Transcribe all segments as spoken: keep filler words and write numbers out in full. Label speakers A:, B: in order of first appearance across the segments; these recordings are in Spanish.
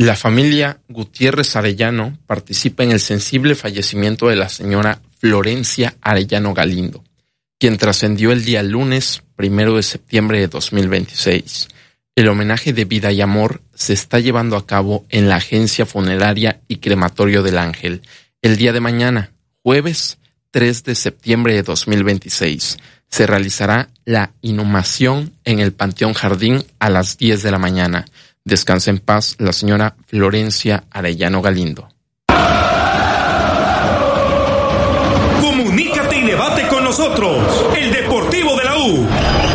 A: La familia Gutiérrez Arellano participa en el sensible fallecimiento de la señora Florencia Arellano Galindo, quien trascendió el día lunes primero de septiembre de dos mil veintiséis. El homenaje de vida y amor se está llevando a cabo en la Agencia Funeraria y Crematorio del Ángel el día de mañana, jueves tres de septiembre de dos mil veintiséis. Se realizará la inhumación en el Panteón Jardín a las diez de la mañana. Descanse en paz la señora Florencia Arellano Galindo.
B: Comunícate y debate con nosotros. El Deportivo de la U.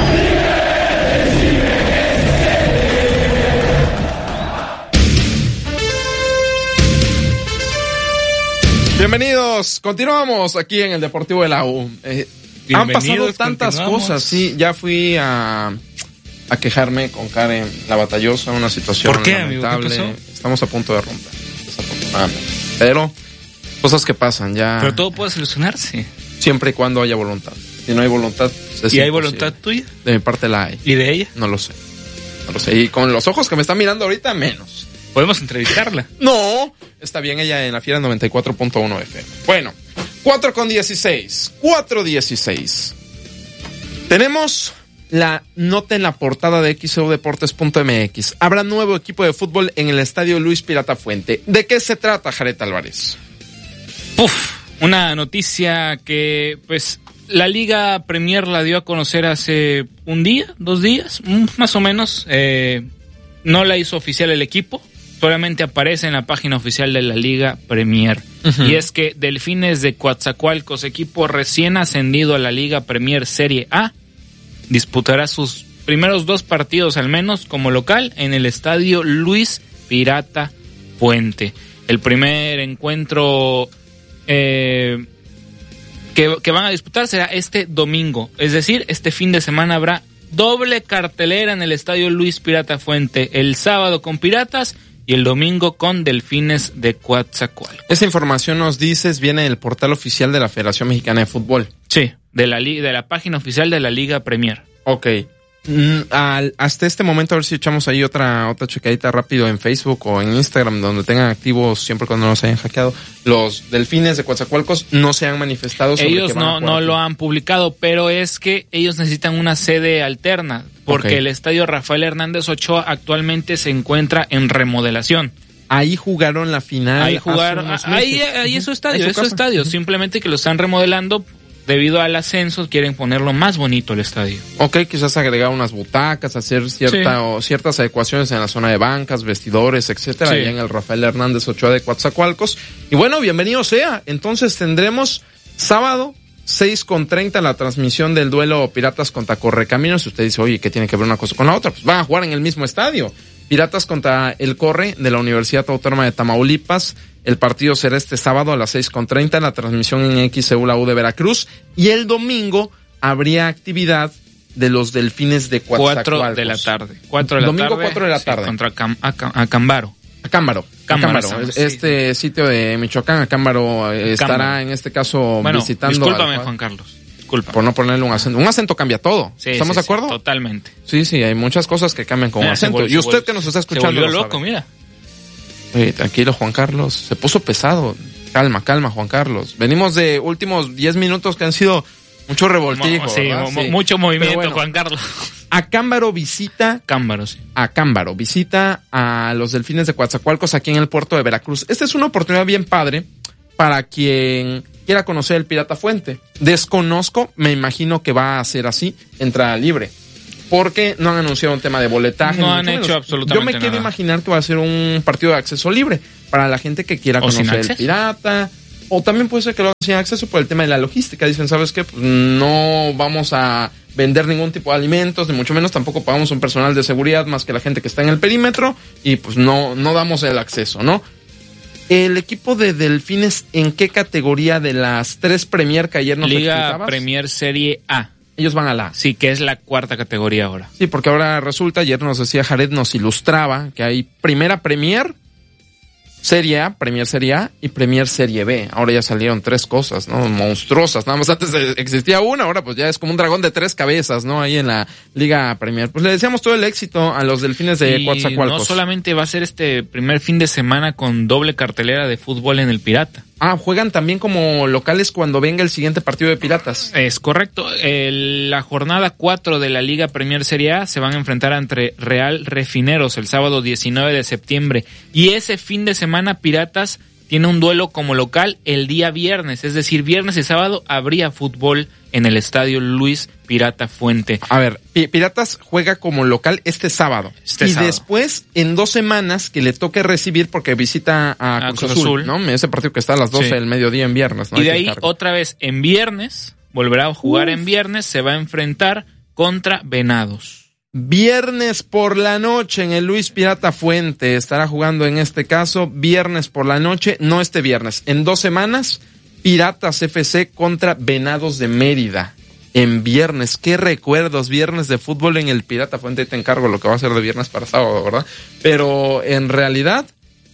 A: Bienvenidos, continuamos aquí en el Deportivo de la U. Eh, han pasado tantas cosas, sí, ya fui a... a quejarme con Karen La Batallosa, una situación
C: ¿Por qué,
A: lamentable.
C: amigo? ¿Qué pasó?
A: Estamos a punto de romper, desafortunadamente. Pero cosas que pasan ya.
C: Pero todo puede solucionarse.
A: Siempre y cuando haya voluntad. Si no hay voluntad, pues es
C: ¿Y hay
A: imposible.
C: voluntad tuya?
A: De mi parte la hay.
C: ¿Y de ella?
A: No lo sé. No lo sé. Y con los ojos que me están mirando ahorita, menos.
C: ¿Podemos entrevistarla?
A: No. Está bien ella en la Fiera noventa y cuatro punto uno F M. Bueno, cuatro con dieciséis. cuatro dieciséis. Tenemos la nota en la portada de X E U Deportes punto M X. Habrá nuevo equipo de fútbol en el estadio Luis Pirata Fuente. ¿De qué se trata, Jared Álvarez?
C: Uf, una noticia que, pues, la Liga Premier la dio a conocer hace un día, dos días, más o menos. Eh, no la hizo oficial el equipo, solamente aparece en la página oficial de la Liga Premier. Uh-huh. Y es que Delfines de Coatzacoalcos, equipo recién ascendido a la Liga Premier Serie A, disputará sus primeros dos partidos al menos como local en el estadio Luis Pirata Fuente. El primer encuentro eh, que, que van a disputar será este domingo, es decir, este fin de semana habrá doble cartelera en el estadio Luis Pirata Fuente, el sábado con Piratas y el domingo con Delfines de Coatzacoalcos.
A: Esa información, nos dices, viene del portal oficial de la Federación Mexicana de Fútbol.
C: Sí, de la de la página oficial de la Liga Premier.
A: Ok. Mm, al, hasta este momento, a ver si echamos ahí otra otra checadita rápido en Facebook o en Instagram, donde tengan activos siempre cuando nos hayan hackeado. Los Delfines de Coatzacoalcos no se han manifestado sobre
C: ellos
A: que van
C: no,
A: a jugar
C: no
A: aquí.
C: lo han publicado, pero es que ellos necesitan una sede alterna, porque
A: okay.
C: el estadio Rafael Hernández Ochoa actualmente se encuentra en remodelación.
A: Ahí jugaron la final.
C: Ahí jugaron, ahí, ahí es su estadio, es su estadio, simplemente que lo están remodelando. Debido al ascenso, quieren ponerlo más bonito el estadio.
A: Ok, quizás agregar unas butacas, hacer cierta, sí. o ciertas adecuaciones en la zona de bancas, vestidores, etcétera, sí. Allá en el Rafael Hernández Ochoa de Coatzacoalcos. Y bueno, bienvenido sea. Entonces tendremos sábado, seis con treinta, la transmisión del duelo Piratas contra Correcaminos. Si usted dice, oye, ¿qué tiene que ver una cosa con la otra? Pues van a jugar en el mismo estadio. Piratas contra el Corre de la Universidad Autónoma de Tamaulipas. El partido será este sábado a las seis con treinta, la transmisión en X E U la U de Veracruz. Y el domingo habría actividad de los Delfines de Coatzacoalcos.
C: Cuatro de la tarde. Cuatro de la
A: domingo,
C: tarde.
A: cuatro de la
C: sí,
A: tarde.
C: Contra Cam, Acam, Acámbaro.
A: Acámbaro.
C: Cámbaro,
A: Acámbaro.
C: sí.
A: Este sitio de Michoacán, Acámbaro, eh, estará
C: Cámbaro.
A: en este caso
C: bueno,
A: visitando.
C: Discúlpame,
A: al...
C: Juan Carlos. Disculpa.
A: Por no ponerle un acento. Un acento cambia todo.
C: Sí,
A: ¿Estamos
C: sí,
A: de acuerdo?
C: Sí, totalmente.
A: Sí, sí, hay muchas cosas que cambian con
C: Mira,
A: un acento.
C: volvió,
A: Y usted
C: volvió,
A: que nos está escuchando.
C: Se volvió
A: lo
C: loco,
A: sabe.
C: mira.
A: Oye, tranquilo, Juan Carlos. Se puso pesado. Calma, calma, Juan Carlos. Venimos de últimos diez minutos que han sido mucho revoltijo.
C: Sí,
A: sí.
C: mucho movimiento,
A: bueno,
C: Juan Carlos.
A: Acámbaro visita.
C: Cámbaro, sí.
A: Acámbaro visita a los Delfines de Coatzacoalcos aquí en el puerto de Veracruz. Esta es una oportunidad bien padre para quien quiera conocer el Pirata Fuente. Desconozco, me imagino que va a ser así, entrada libre. Porque no han anunciado un tema de boletaje.
C: No han hecho
A: menos.
C: absolutamente
A: Yo me
C: nada.
A: quiero imaginar que va a ser un partido de acceso libre para la gente que quiera
C: O
A: conocer
C: sin
A: el
C: acceso.
A: Pirata. O también puede ser que lo hagan sin acceso por el tema de la logística. Dicen, ¿sabes qué? Pues no vamos a vender ningún tipo de alimentos, ni mucho menos tampoco pagamos un personal de seguridad más que la gente que está en el perímetro y pues no, no damos el acceso, ¿no? El equipo de Delfines, ¿en qué categoría de las tres Premier que ayer nos
C: Liga
A: explicabas?
C: Premier Serie A.
A: Ellos van a la A.
C: Sí, que es la cuarta categoría ahora.
A: Sí, porque ahora resulta, ayer nos decía Jared, nos ilustraba que hay Primera Premier, Serie A, Premier Serie A y Premier Serie B. Ahora ya salieron tres cosas, ¿no? Monstruosas. Nada más antes existía una, ahora pues ya es como un dragón de tres cabezas, ¿no? Ahí en la Liga Premier. Pues le deseamos todo el éxito a los Delfines de Coatzacoalcos.
C: No solamente va a ser este primer fin de semana con doble cartelera de fútbol en el Pirata.
A: Ah, juegan también como locales cuando venga el siguiente partido de Piratas.
C: Es correcto. El, la jornada cuatro de la Liga Premier Serie A se van a enfrentar entre Real Refineros el sábado diecinueve de septiembre. Y ese fin de semana Piratas tiene un duelo como local el día viernes. Es decir, viernes y sábado habría fútbol en el estadio Luis Pirata Fuente.
A: A ver, Piratas juega como local este sábado.
C: Este
A: y
C: sábado.
A: Después, en dos semanas, que le toque recibir porque visita a, a Cruz, Cruz Azul, Azul, ¿no? Ese partido que está a las doce sí. del mediodía en viernes, ¿no?
C: Y de ahí, otra vez, en viernes, volverá a jugar Uf. en viernes, se va a enfrentar contra Venados.
A: Viernes por la noche en el Luis Pirata Fuente. Estará jugando en este caso viernes por la noche, no este viernes. En dos semanas, Piratas F C contra Venados de Mérida. En viernes, qué recuerdos, viernes de fútbol en el Pirata Fuente. Te encargo lo que va a ser de viernes para sábado, ¿verdad? Pero en realidad,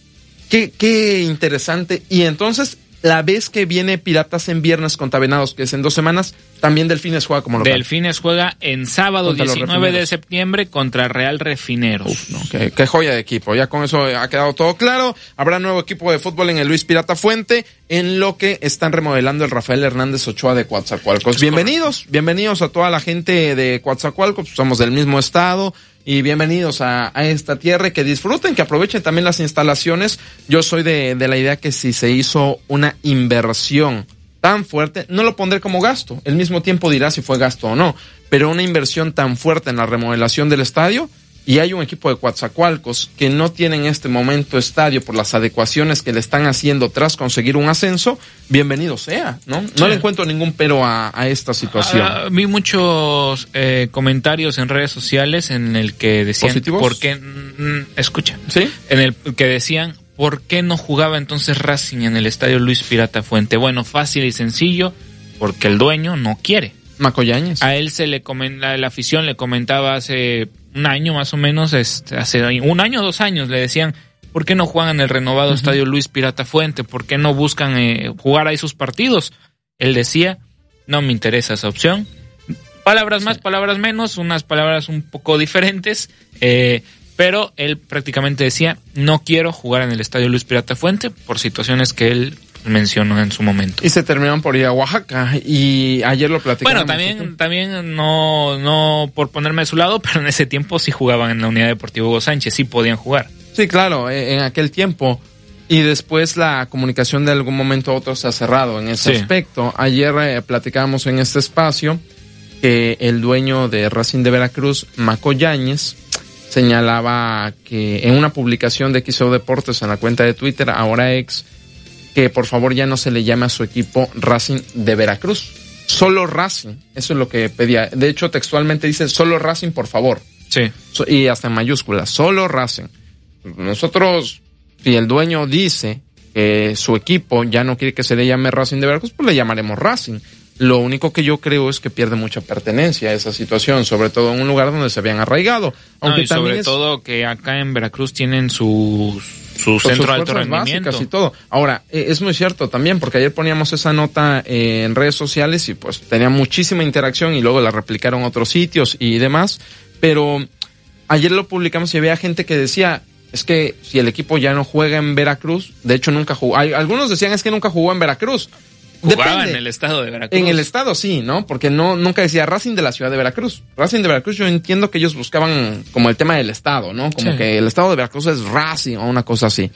A: qué, qué interesante. Y entonces, la vez que viene Piratas en viernes contra Venados, que es en dos semanas, también Delfines juega como local.
C: Delfines juega en sábado contra diecinueve de septiembre contra Real Refineros.
A: Uf, no, qué, qué joya de equipo. Ya con eso ha quedado todo claro. Habrá nuevo equipo de fútbol en el Luis Pirata Fuente, en lo que están remodelando el Rafael Hernández Ochoa de Coatzacoalcos. Es bienvenidos, correcto. bienvenidos a toda la gente de Coatzacoalcos. Somos del mismo estado. Y bienvenidos a, a esta tierra, que disfruten, que aprovechen también las instalaciones. Yo soy de, de la idea que si se hizo una inversión tan fuerte, no lo pondré como gasto. El mismo tiempo dirá si fue gasto o no. Pero una inversión tan fuerte en la remodelación del estadio, y hay un equipo de Coatzacoalcos que no tiene en este momento estadio por las adecuaciones que le están haciendo tras conseguir un ascenso, bienvenido sea, ¿no? No sí. le encuentro ningún pero a, a esta situación.
C: Ah, vi muchos eh, comentarios en redes sociales en el que decían,
A: ¿positivos?
C: ¿por qué? Mm, escucha.
A: ¿Sí?
C: En el que decían, ¿por qué no jugaba entonces Racing en el estadio Luis Pirata Fuente? Bueno, fácil y sencillo, porque el dueño no quiere.
A: Macoyañez.
C: A él se le comenta, la afición le comentaba hace un año más o menos, este, hace un año o dos años, le decían, ¿por qué no juegan en el renovado uh-huh. estadio Luis Pirata Fuente? ¿Por qué no buscan eh, jugar ahí sus partidos? Él decía, no me interesa esa opción. Palabras sí. más, palabras menos, unas palabras un poco diferentes, eh, pero él prácticamente decía, no quiero jugar en el estadio Luis Pirata Fuente por situaciones que él mencionó en su momento.
A: Y se terminaron por ir a Oaxaca, y ayer lo platicamos.
C: Bueno, también, también no, no por ponerme de su lado, pero en ese tiempo sí jugaban en la Unidad Deportiva Hugo Sánchez, sí podían jugar.
A: Sí, claro, en aquel tiempo. Y después la comunicación de algún momento a otro se ha cerrado en ese sí. aspecto. Ayer eh, platicábamos en este espacio que el dueño de Racing de Veracruz, Macoyañez, señalaba que en una publicación de X O Deportes en la cuenta de Twitter, ahora ex, que por favor ya no se le llame a su equipo Racing de Veracruz, solo Racing. Eso es lo que pedía. De hecho, textualmente dice solo Racing, por favor.
C: Sí.
A: So, y hasta en mayúsculas, solo Racing. Nosotros, si el dueño dice que su equipo ya no quiere que se le llame Racing de Veracruz, pues le llamaremos Racing. Lo único que yo creo es que pierde mucha pertenencia a esa situación, sobre todo en un lugar donde se habían arraigado. Aunque
C: no, y sobre
A: es...
C: todo que acá en Veracruz tienen sus su centro de alto rendimiento.
A: Y todo. Ahora, eh, es muy cierto también, porque ayer poníamos esa nota eh, en redes sociales y pues tenía muchísima interacción y luego la replicaron otros sitios y demás, pero ayer lo publicamos y había gente que decía, es que si el equipo ya no juega en Veracruz, de hecho nunca jugó, hay, algunos decían es que nunca jugó en Veracruz.
C: Jugaba
A: Depende.
C: en el estado de Veracruz.
A: En el estado sí, ¿no? Porque no nunca decía Racing de la ciudad de Veracruz. Racing de Veracruz, yo entiendo que ellos buscaban como el tema del estado, ¿no? Como sí. que el estado de Veracruz es Racing o una cosa así.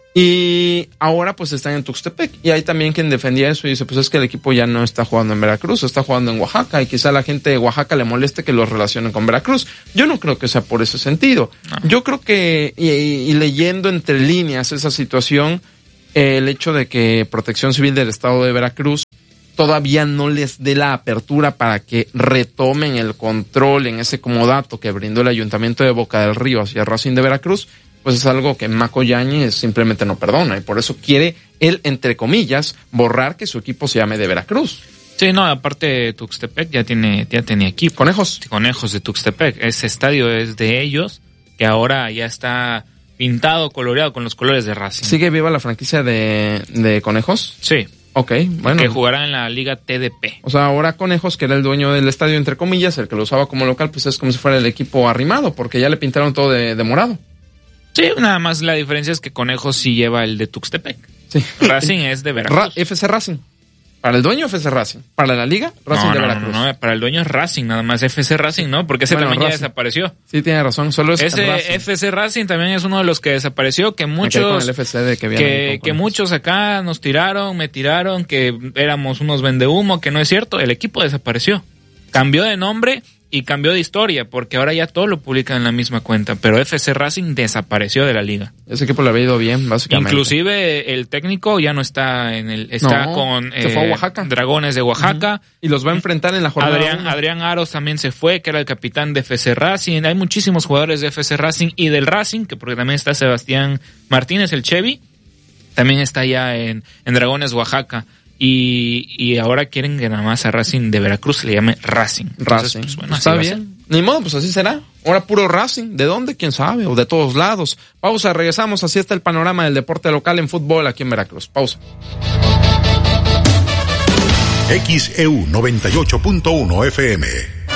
A: Y ahora pues están en Tuxtepec. Y hay también quien defendía eso y dice, pues es que el equipo ya no está jugando en Veracruz, está jugando en Oaxaca. Y quizá a la gente de Oaxaca le moleste que los relacionen con Veracruz. Yo no creo que sea por ese sentido. No. Yo creo que, y, y leyendo entre líneas esa situación, el hecho de que Protección Civil del Estado de Veracruz todavía no les dé la apertura para que retomen el control en ese comodato que brindó el Ayuntamiento de Boca del Río hacia Racing de Veracruz, pues es algo que Macoyañez simplemente no perdona, y por eso quiere él, entre comillas, borrar que su equipo se llame de Veracruz.
C: Sí, no, aparte Tuxtepec ya tiene, ya tenía equipo.
A: Conejos.
C: Conejos de Tuxtepec. Ese estadio es de ellos, que ahora ya está pintado, coloreado con los colores de Racing.
A: ¿Sigue viva la franquicia de, de Conejos?
C: Sí.
A: Ok, bueno.
C: Que jugará en la Liga T D P.
A: O sea, ahora Conejos, que era el dueño del estadio, entre comillas, el que lo usaba como local, pues es como si fuera el equipo arrimado, porque ya le pintaron todo de, de morado.
C: Sí, nada más la diferencia es que Conejos sí lleva el de Tuxtepec.
A: Sí.
C: Racing es de Veracruz.
A: Ra- F C Racing. Para el dueño F C Racing. Para la liga, Racing
C: no,
A: de
C: no,
A: Veracruz.
C: No, no, para el dueño es Racing, nada más F C Racing, ¿no? Porque ese
A: Bueno,
C: también
A: Racing.
C: ya desapareció.
A: Sí, tiene razón, solo es
C: Ese
A: Racing.
C: F C Racing también es uno de los que desapareció, que
A: Me quedé
C: muchos
A: con el F C de que, viene ahí
C: que,
A: con
C: que
A: Conejos.
C: muchos acá nos tiraron, me tiraron, que éramos unos vendehumo, que no es cierto, el equipo desapareció. Cambió de nombre y cambió de historia, porque ahora ya todo lo publican en la misma cuenta, pero F C Racing desapareció de la liga.
A: Ese equipo le había ido bien, básicamente.
C: Inclusive el técnico ya no está en el, está
A: No,
C: con
A: se fue a Oaxaca.
C: Dragones de Oaxaca.
A: Uh-huh. Y los va a enfrentar en la jornada
C: Adrián,
A: uno.
C: Adrián Aros también se fue, que era el capitán de F C Racing. Hay muchísimos jugadores de F C Racing y del Racing, que porque también está Sebastián Martínez, el Chevy, también está ya en, en Dragones Oaxaca. Y, y ahora quieren que nada más a Racing de Veracruz se le llame Racing. Entonces,
A: Racing.
C: pues, bueno,
A: Está
C: así va a
A: bien. Ni modo, pues así será. Ahora puro Racing. ¿De dónde? ¿Quién sabe? O de todos lados. Pausa, regresamos. Así está el panorama del deporte local en fútbol aquí en Veracruz. Pausa.
D: X E U noventa y ocho punto uno F M.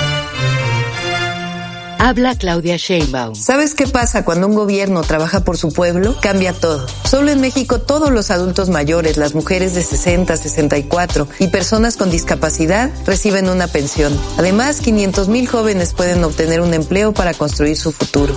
E: Habla Claudia Sheinbaum.
F: ¿Sabes qué pasa cuando un gobierno trabaja por su pueblo? Cambia todo. Solo en México todos los adultos mayores, las mujeres de sesenta, sesenta y cuatro y personas con discapacidad reciben una pensión. Además, quinientos mil jóvenes pueden obtener un empleo para construir su futuro.